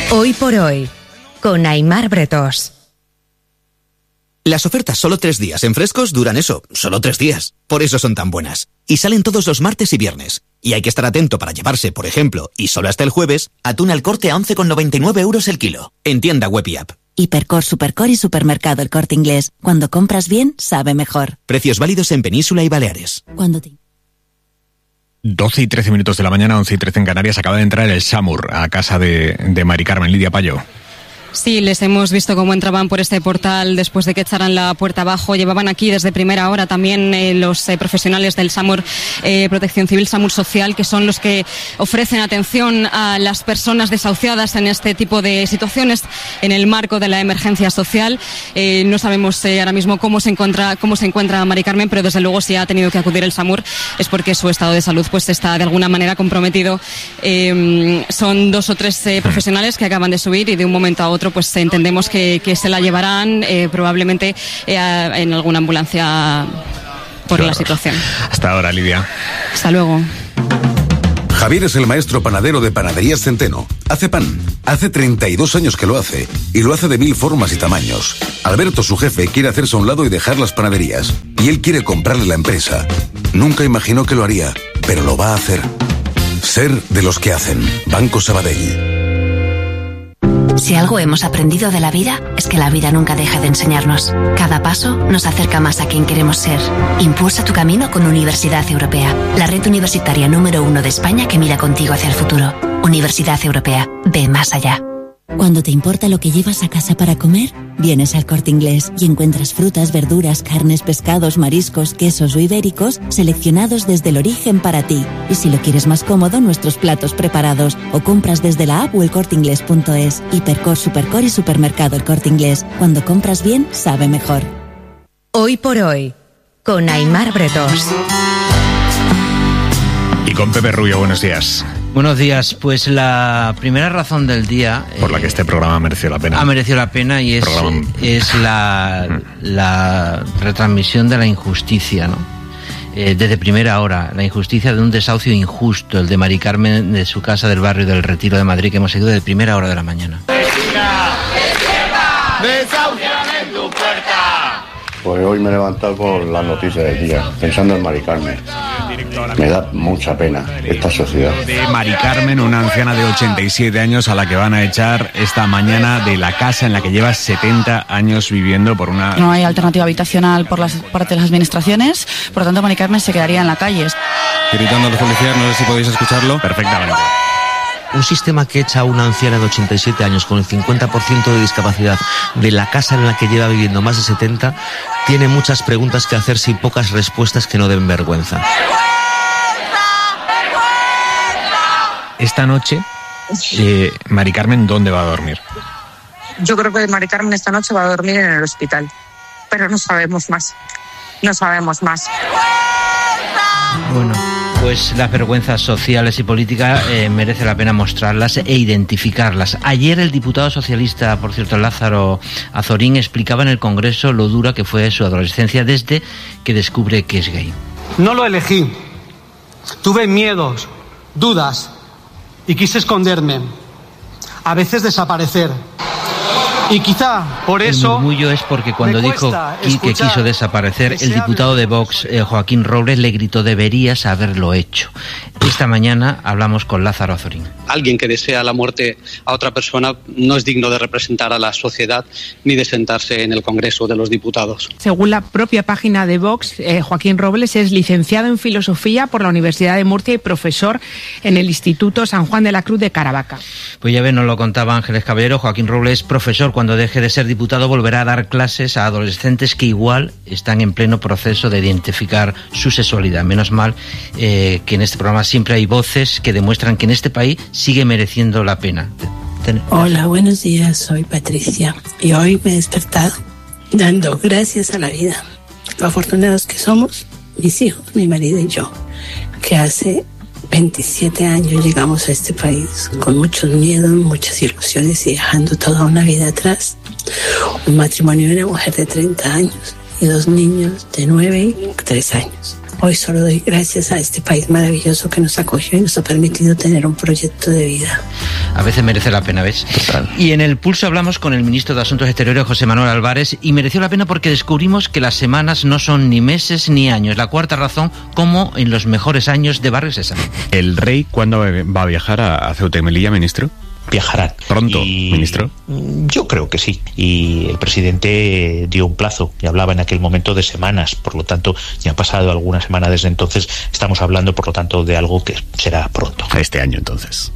Hoy por hoy, con Aimar Bretós. Las ofertas solo 3 días en Frescos duran eso, solo 3 días. Por eso son tan buenas. Y salen todos los martes y viernes. Y hay que estar atento para llevarse, por ejemplo, y solo hasta el jueves, atún al Corte a 11,99 € el kilo. En tienda web y app. Hipercor, Supercor y Supermercado El Corte Inglés. Cuando compras bien, sabe mejor. Precios válidos en Península y Baleares. 12 y 13 minutos de la mañana, 11 y 13 en Canarias. Acaba de entrar el SAMUR a casa de Mari Carmen. Lidia Payo. Sí, les hemos visto cómo entraban por este portal después de que echaran la puerta abajo. Llevaban aquí desde primera hora también los profesionales del SAMUR, Protección Civil, SAMUR Social, que son los que ofrecen atención a las personas desahuciadas en este tipo de situaciones en el marco de la emergencia social. No sabemos ahora mismo cómo se encuentra Mari Carmen, pero desde luego si ha tenido que acudir el SAMUR es porque su estado de salud pues está de alguna manera comprometido. Son 2 o 3 profesionales que acaban de subir y de un momento a otro pues entendemos que se la llevarán probablemente en alguna ambulancia por la situación. Hasta ahora, Lidia. Hasta luego. Javier es el maestro panadero de Panaderías Centeno. Hace pan. Hace 32 años que lo hace. Y lo hace de 1000 formas y tamaños. Alberto, su jefe, quiere hacerse a un lado y dejar las panaderías. Y él quiere comprarle la empresa. Nunca imaginó que lo haría, pero lo va a hacer. Ser de los que hacen. Banco Sabadell. Si algo hemos aprendido de la vida, es que la vida nunca deja de enseñarnos. Cada paso nos acerca más a quien queremos ser. Impulsa tu camino con Universidad Europea, la red universitaria número 1 de España que mira contigo hacia el futuro. Universidad Europea, ve más allá. Cuando te importa lo que llevas a casa para comer, vienes al Corte Inglés y encuentras frutas, verduras, carnes, pescados, mariscos, quesos o ibéricos seleccionados desde el origen para ti. Y si lo quieres más cómodo, nuestros platos preparados o compras desde la app o elcorteinglés.es. Hipercor, Supercor y Supermercado El Corte Inglés. Cuando compras bien, sabe mejor. Hoy por hoy, con Aimar Bretós. Y con Pepe Rubio, buenos días. Buenos días. Pues la primera razón del día... Por la que este programa mereció la pena. Ha merecido la pena y es la retransmisión de la injusticia, ¿no? Desde primera hora, la injusticia de un desahucio injusto, el de Mari Carmen de su casa del barrio del Retiro de Madrid, que hemos seguido desde primera hora de la mañana. ¡Vecina! ¡Despierta! ¡Desahucian en tu puerta! Pues hoy me he levantado con las noticias del día, pensando en Mari Carmen. Me da mucha pena esta sociedad. De Mari Carmen, una anciana de 87 años a la que van a echar esta mañana de la casa en la que lleva 70 años viviendo por una... No hay alternativa habitacional por parte de las administraciones, por lo tanto Mari Carmen se quedaría en la calle. Gritando a los policías, no sé si podéis escucharlo. Perfectamente. Un sistema que echa a una anciana de 87 años con el 50% de discapacidad de la casa en la que lleva viviendo más de 70 tiene muchas preguntas que hacerse y pocas respuestas que no den vergüenza. Esta noche, Mari Carmen, ¿dónde va a dormir? Yo creo que Mari Carmen esta noche va a dormir en el hospital, pero no sabemos más. No sabemos más. Bueno, pues las vergüenzas sociales y políticas merece la pena mostrarlas e identificarlas. Ayer el diputado socialista, por cierto, Lázaro Azorín, explicaba en el Congreso lo dura que fue su adolescencia desde que descubre que es gay. No lo elegí. Tuve miedos, dudas y quise esconderme. A veces desaparecer. Y quizá por eso... El murmullo es porque cuando dijo que quiso desaparecer, el diputado de Vox, Joaquín Robles, le gritó: deberías haberlo hecho. Esta mañana hablamos con Lázaro Azorín. Alguien que desea la muerte a otra persona no es digno de representar a la sociedad ni de sentarse en el Congreso de los Diputados. Según la propia página de Vox, Joaquín Robles es licenciado en Filosofía por la Universidad de Murcia y profesor en el Instituto San Juan de la Cruz de Caravaca. Pues ya ven, nos lo contaba Ángeles Caballero. Joaquín Robles, profesor. Cuando deje de ser diputado volverá a dar clases a adolescentes que igual están en pleno proceso de identificar su sexualidad. Menos mal que en este programa siempre hay voces que demuestran que en este país sigue mereciendo la pena. Hola, buenos días, soy Patricia y hoy me he despertado dando gracias a la vida. Lo afortunados que somos, mis hijos, mi marido y yo, que hace 27 años llegamos a este país con muchos miedos, muchas ilusiones y dejando toda una vida atrás. Un matrimonio de una mujer de 30 años y 2 niños de 9 y 3 años. Hoy solo doy gracias a este país maravilloso que nos acogió y nos ha permitido tener un proyecto de vida. A veces merece la pena, ¿ves? Total. Y en El Pulso hablamos con el ministro de Asuntos Exteriores, José Manuel Álvarez, y mereció la pena porque descubrimos que las semanas no son ni meses ni años. La cuarta razón, como en los mejores años de Barrio Sésamo. ¿El rey cuándo va a viajar a Ceuta y Melilla, ministro? Viajarán. ¿Pronto, ministro? Yo creo que sí. Y el presidente dio un plazo y hablaba en aquel momento de semanas. Por lo tanto, ya ha pasado alguna semana desde entonces. Estamos hablando, por lo tanto, de algo que será pronto. Este año, entonces.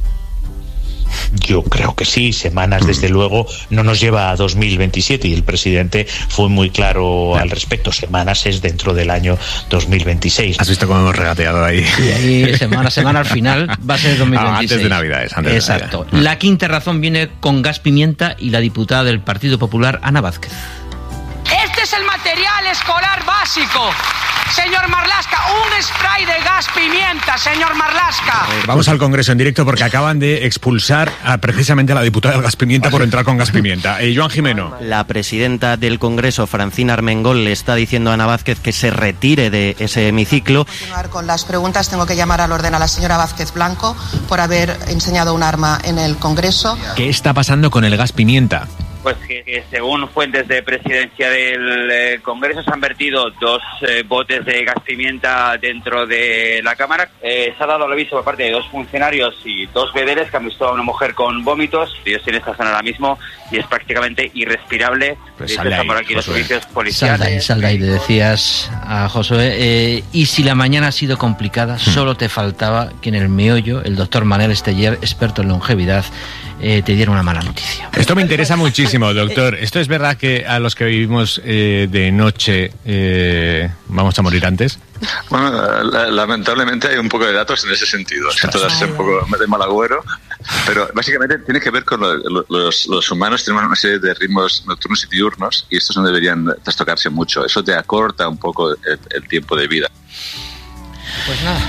Yo creo que sí. Semanas, desde luego, no nos lleva a 2027 y el presidente fue muy claro al respecto. Semanas es dentro del año 2026. ¿Has visto cómo hemos regateado ahí? Y ahí, semana al final, va a ser 2026. Antes de Navidades. Exacto. La quinta razón viene con gas pimienta y la diputada del Partido Popular, Ana Vázquez. Este es el material escolar básico. Señor Marlaska, un spray de gas pimienta, señor Marlaska. Vamos al Congreso en directo porque acaban de expulsar precisamente a la diputada del gas pimienta por entrar con gas pimienta. Joan Jimeno. La presidenta del Congreso, Francina Armengol, le está diciendo a Ana Vázquez que se retire de ese hemiciclo. Para continuar con las preguntas, tengo que llamar al orden a la señora Vázquez Blanco por haber enseñado un arma en el Congreso. ¿Qué está pasando con el gas pimienta? Pues que según fuentes de presidencia del Congreso se han vertido 2 botes de gas pimienta dentro de la Cámara. Se ha dado el aviso por parte de 2 funcionarios y 2 vedeles que han visto a una mujer con vómitos. Ellos en esta zona ahora mismo y es prácticamente irrespirable. Pues sal de ahí, por aquí los Josué. servicios policiales. Sal de ahí, le decías a Josué. Y si la mañana ha sido complicada, solo te faltaba que en el meollo el doctor Manel Esteller, experto en longevidad, te diera una mala noticia. Esto me interesa muchísimo, doctor. ¿Esto es verdad que a los que vivimos de noche vamos a morir antes? Bueno, lamentablemente hay un poco de datos en ese sentido. Siento darse un poco de mal agüero, pero básicamente tiene que ver con los humanos. Tenemos una serie de ritmos nocturnos y diurnos y estos no deberían trastocarse mucho. Eso te acorta un poco el tiempo de vida. Pues nada.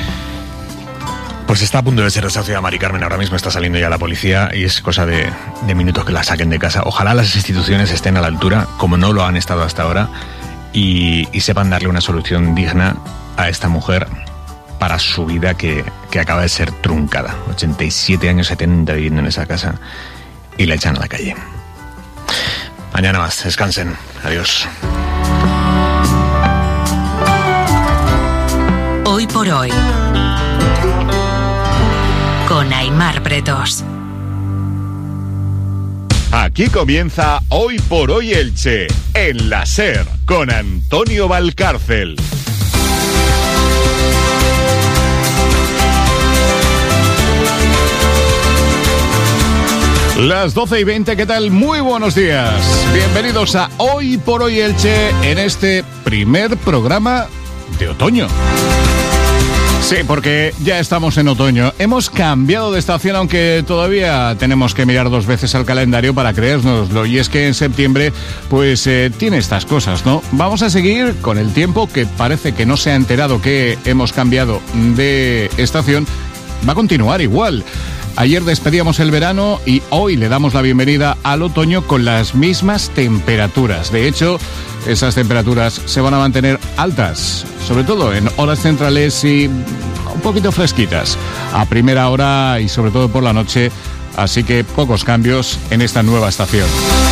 Pues está a punto de ser desahuciada Mari Carmen. Ahora mismo está saliendo ya la policía y es cosa de minutos que la saquen de casa. Ojalá las instituciones estén a la altura, como no lo han estado hasta ahora, y sepan darle una solución digna a esta mujer para su vida que acaba de ser truncada. 87 años, 70 viviendo en esa casa y la echan a la calle. Mañana más. Descansen. Adiós. Hoy por hoy. Con Aimar Bretos. Aquí comienza Hoy por Hoy Elche, en la SER, con Antonio Valcárcel. Las 12:20, ¿qué tal? Muy buenos días. Bienvenidos a Hoy por Hoy Elche, en este primer programa de otoño. Sí, porque ya estamos en otoño. Hemos cambiado de estación, aunque todavía tenemos que mirar 2 veces al calendario para creérnoslo. Y es que en septiembre, pues tiene estas cosas, ¿no? Vamos a seguir con el tiempo, que parece que no se ha enterado que hemos cambiado de estación. Va a continuar igual. Ayer despedíamos el verano y hoy le damos la bienvenida al otoño con las mismas temperaturas. De hecho, esas temperaturas se van a mantener altas, sobre todo en horas centrales y un poquito fresquitas a primera hora y sobre todo por la noche, así que pocos cambios en esta nueva estación.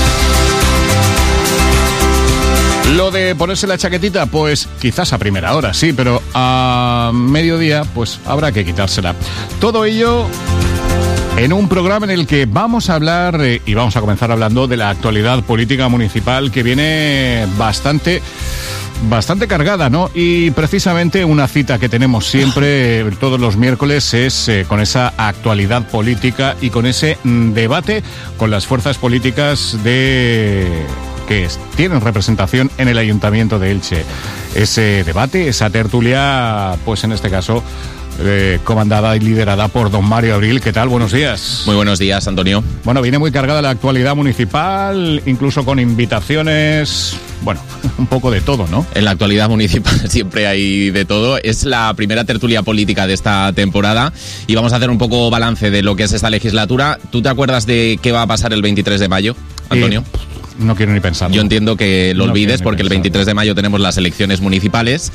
Lo de ponerse la chaquetita, pues quizás a primera hora, sí, pero a mediodía pues habrá que quitársela. Todo ello en un programa en el que vamos a hablar y vamos a comenzar hablando de la actualidad política municipal, que viene bastante cargada, ¿no? Y precisamente una cita que tenemos siempre todos los miércoles es con esa actualidad política y con ese debate con las fuerzas políticas que tienen representación en el Ayuntamiento de Elche. Ese debate, esa tertulia, pues en este caso comandada y liderada por don Mario Abril. ¿Qué tal? Buenos días. Muy buenos días, Antonio. Bueno, viene muy cargada la actualidad municipal, incluso con invitaciones, bueno, un poco de todo, ¿no? En la actualidad municipal siempre hay de todo. Es la primera tertulia política de esta temporada y vamos a hacer un poco balance de lo que es esta legislatura. ¿Tú te acuerdas de qué va a pasar el 23 de mayo, Antonio? No quiero ni pensarlo. Yo entiendo que lo olvides porque el 23 de mayo tenemos las elecciones municipales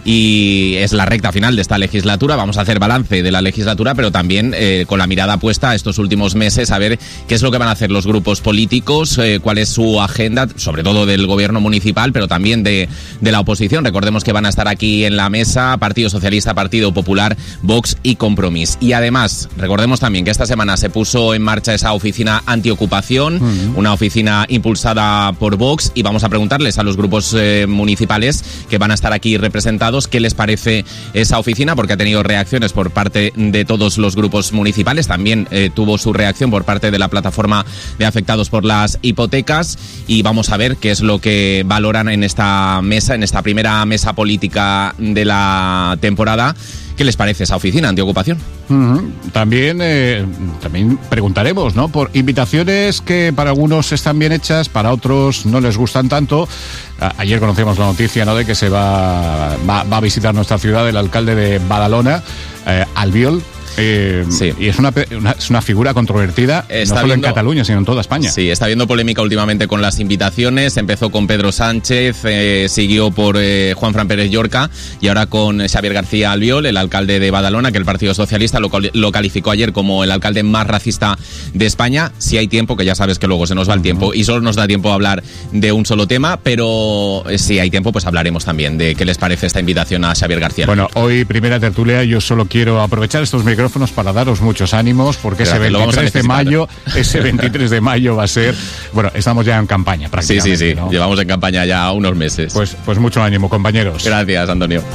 y es la recta final de esta legislatura. Vamos a hacer balance de la legislatura, pero también con la mirada puesta a estos últimos meses, a ver qué es lo que van a hacer los grupos políticos, cuál es su agenda, sobre todo del gobierno municipal, pero también de la oposición. Recordemos que van a estar aquí en la mesa Partido Socialista, Partido Popular, Vox y Compromís. Y además, recordemos también que esta semana se puso en marcha esa oficina antiocupación, una oficina impulsada por Vox, y vamos a preguntarles a los grupos municipales que van a estar aquí representados qué les parece esa oficina, porque ha tenido reacciones por parte de todos los grupos municipales. También tuvo su reacción por parte de la plataforma de afectados por las hipotecas, y vamos a ver qué es lo que valoran en esta mesa, en esta primera mesa política de la temporada. ¿Qué les parece esa oficina antiocupación? También preguntaremos, ¿no?, por invitaciones que para algunos están bien hechas, para otros no les gustan tanto. Ayer conocimos la noticia, ¿no?, de que se va a visitar nuestra ciudad el alcalde de Badalona, Albiol. Sí. Y es una figura controvertida, no solo en Cataluña, sino en toda España. Sí, está habiendo polémica últimamente con las invitaciones. Empezó con Pedro Sánchez, siguió por Juanfran Pérez Llorca y ahora con Xavier García Albiol, el alcalde de Badalona, que el Partido Socialista lo calificó ayer como el alcalde más racista de España. Si hay tiempo, que ya sabes que luego se nos va el tiempo y solo nos da tiempo a hablar de un solo tema, pero si hay tiempo, pues hablaremos también de qué les parece esta invitación a Xavier García. Bueno, hoy primera tertulia, yo solo quiero aprovechar estos micrófonos para daros muchos ánimos, porque ese 23 de mayo va a ser, bueno, estamos ya en campaña prácticamente. Sí, ¿no? Llevamos en campaña ya unos meses. Pues mucho ánimo, compañeros. Gracias, Antonio.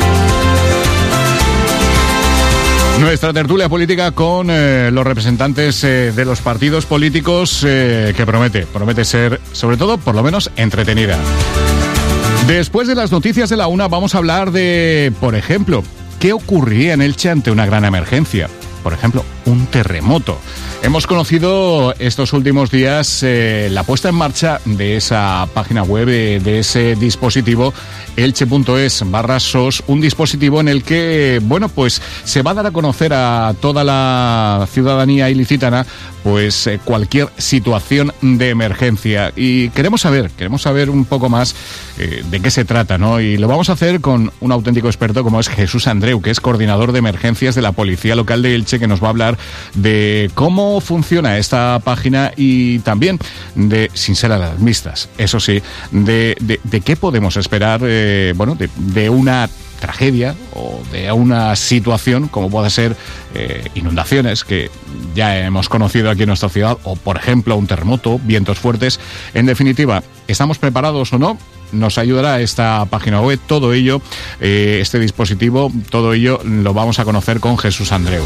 Nuestra tertulia política con los representantes de los partidos políticos, que promete ser, sobre todo, por lo menos, entretenida. Después de las noticias de la 1 vamos a hablar de, por ejemplo, ¿qué ocurriría en Elche ante una gran emergencia? Por ejemplo, un terremoto. Hemos conocido estos últimos días la puesta en marcha de esa página web, de ese dispositivo elche.es/SOS, un dispositivo en el que, bueno, pues se va a dar a conocer a toda la ciudadanía ilicitana pues cualquier situación de emergencia. Y queremos saber un poco más de qué se trata, ¿no? Y lo vamos a hacer con un auténtico experto como es Jesús Andreu, que es coordinador de emergencias de la Policía Local de Elche, que nos va a hablar de cómo funciona esta página y también de, sin ser alarmistas, eso sí, de qué podemos esperar, de una tragedia o de una situación como puede ser inundaciones, que ya hemos conocido aquí en nuestra ciudad, o por ejemplo un terremoto, vientos fuertes. En definitiva, ¿estamos preparados o no? Nos ayudará esta página web, todo ello, este dispositivo, todo ello lo vamos a conocer con Jesús Andreu.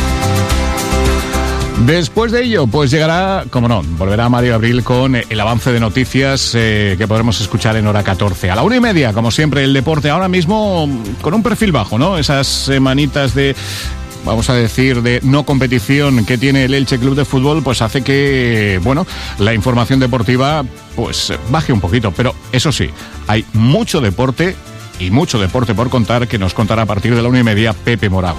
Después de ello, pues llegará, como no, volverá Mario Abril con el avance de noticias que podremos escuchar en hora 14. A la 1:30, como siempre, el deporte, ahora mismo con un perfil bajo, ¿no? Esas semanitas de, vamos a decir, de no competición que tiene el Elche Club de Fútbol, pues hace que, bueno, la información deportiva pues baje un poquito. Pero eso sí, hay mucho deporte y mucho deporte por contar, que nos contará a partir de la 1:30 Pepe Morago.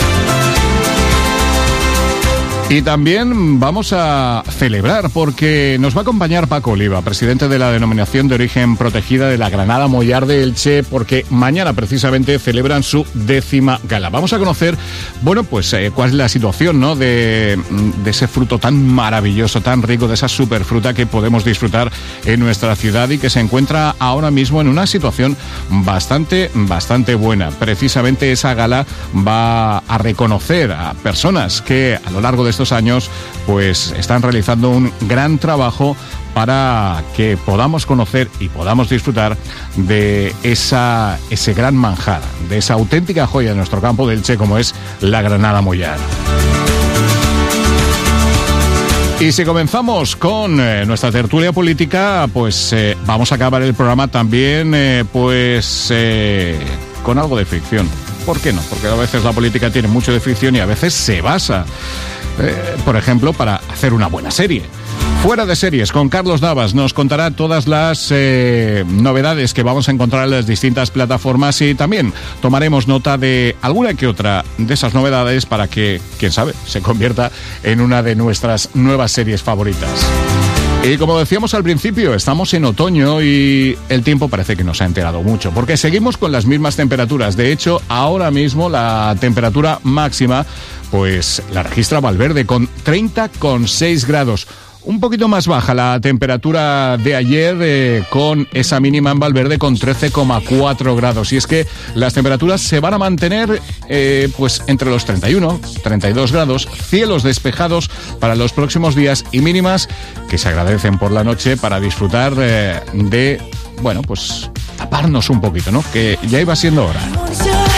Y también vamos a celebrar, porque nos va a acompañar Paco Oliva, presidente de la Denominación de Origen Protegida de la Granada Mollar de Elche, porque mañana precisamente celebran su 10ª gala. Vamos a conocer, bueno, pues cuál es la situación, ¿no?, de ese fruto tan maravilloso, tan rico, de esa superfruta que podemos disfrutar en nuestra ciudad y que se encuentra ahora mismo en una situación bastante buena. Precisamente esa gala va a reconocer a personas que a lo largo de estos años pues están realizando un gran trabajo para que podamos conocer y podamos disfrutar de ese gran manjar, de esa auténtica joya de nuestro campo de Elche como es la Granada Mollar. Y si comenzamos con nuestra tertulia política, pues vamos a acabar el programa también con algo de ficción. ¿Por qué no? Porque a veces la política tiene mucho de ficción y a veces se basa, por ejemplo, para hacer una buena serie. Fuera de Series, con Carlos Navas, nos contará todas las novedades que vamos a encontrar en las distintas plataformas y también tomaremos nota de alguna que otra de esas novedades para que, quién sabe, se convierta en una de nuestras nuevas series favoritas. Y como decíamos al principio, estamos en otoño y el tiempo parece que nos ha enterado mucho, porque seguimos con las mismas temperaturas. De hecho, ahora mismo la temperatura máxima pues la registra Valverde con 30,6 grados. Un poquito más baja la temperatura de ayer con esa mínima en Valverde con 13,4 grados. Y es que las temperaturas se van a mantener pues entre los 31, 32 grados, cielos despejados para los próximos días y mínimas que se agradecen por la noche para disfrutar de, bueno, pues taparnos un poquito, ¿no? Que ya iba siendo hora.